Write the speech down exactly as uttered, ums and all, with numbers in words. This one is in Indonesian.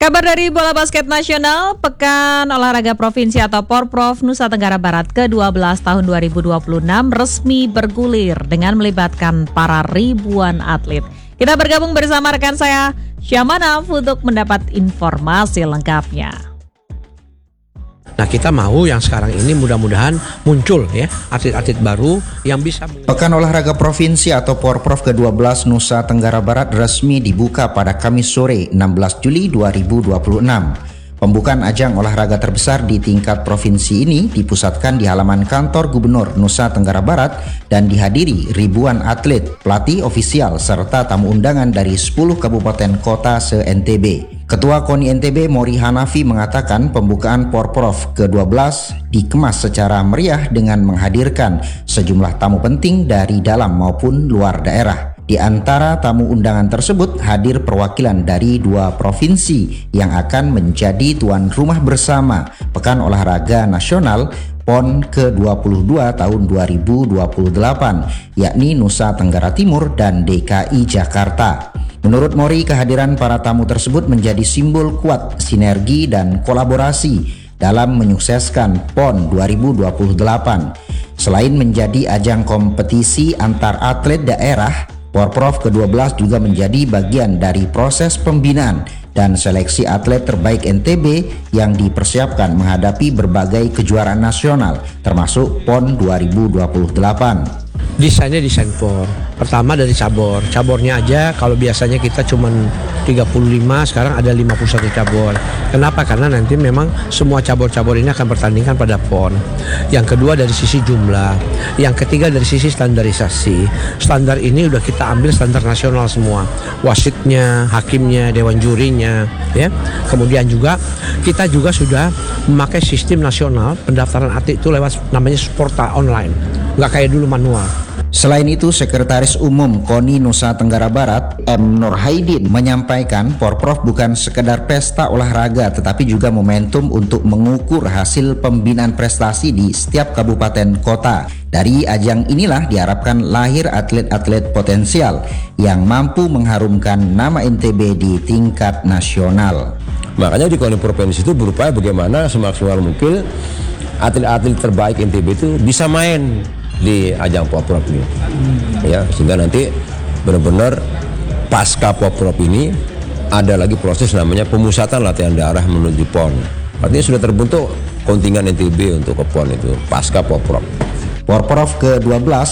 Kabar dari Bola Basket Nasional, Pekan Olahraga Provinsi atau Porprov Nusa Tenggara Barat ke dua belas tahun dua ribu dua puluh enam resmi bergulir dengan melibatkan para ribuan atlet. Kita bergabung bersama rekan saya Syamana untuk mendapat informasi lengkapnya. Nah, kita mau yang sekarang ini mudah-mudahan muncul ya atlet-atlet baru yang bisa. Pekan Olahraga Provinsi atau Porprov ke dua belas Nusa Tenggara Barat resmi dibuka pada Kamis sore enam belas Juli dua ribu dua puluh enam. Pembukaan ajang olahraga terbesar di tingkat provinsi ini dipusatkan di halaman kantor Gubernur Nusa Tenggara Barat dan dihadiri ribuan atlet, pelatih ofisial serta tamu undangan dari sepuluh kabupaten kota se-N T B. Ketua KONI N T B Mori Hanafi mengatakan pembukaan Porprov ke dua belas dikemas secara meriah dengan menghadirkan sejumlah tamu penting dari dalam maupun luar daerah. Di antara tamu undangan tersebut hadir perwakilan dari dua provinsi yang akan menjadi tuan rumah bersama Pekan Olahraga Nasional P O N ke dua puluh dua tahun dua ribu dua puluh delapan, yakni Nusa Tenggara Timur dan D K I Jakarta. Menurut Mori, kehadiran para tamu tersebut menjadi simbol kuat sinergi dan kolaborasi dalam menyukseskan P O N dua ribu dua puluh delapan. Selain menjadi ajang kompetisi antar atlet daerah, Porprov ke dua belas juga menjadi bagian dari proses pembinaan dan seleksi atlet terbaik N T B yang dipersiapkan menghadapi berbagai kejuaraan nasional termasuk P O N dua ribu dua puluh delapan. Desainnya desain por. Pertama dari cabur. Caburnya aja kalau biasanya kita cuma tiga puluh lima, sekarang ada lima puluh satu cabur. Kenapa? Karena nanti memang semua cabur-cabur ini akan bertandingkan pada P O N. Yang kedua dari sisi jumlah. Yang ketiga dari sisi standarisasi. Standar ini udah kita ambil standar nasional semua. Wasitnya, hakimnya, dewan jurinya, ya. Kemudian juga kita juga sudah memakai sistem nasional pendaftaran atlet itu lewat namanya Sporta online. Nggak kayak dulu manual. Selain itu, Sekretaris Umum KONI Nusa Tenggara Barat, M. Nurhaidin, menyampaikan Porprov bukan sekedar pesta olahraga tetapi juga momentum untuk mengukur hasil pembinaan prestasi di setiap kabupaten kota. Dari ajang inilah diharapkan lahir atlet-atlet potensial yang mampu mengharumkan nama N T B di tingkat nasional. Makanya di KONI Provinsi itu berupaya bagaimana semaksimal mungkin atlet-atlet terbaik N T B itu bisa main di ajang Porprov ini, ya, sehingga nanti benar-benar pasca Porprov ini ada lagi proses namanya pemusatan latihan daerah menuju P O N. Artinya sudah terbentuk kontingen N T B untuk ke P O N itu pasca Porprov. Porprov ke dua belas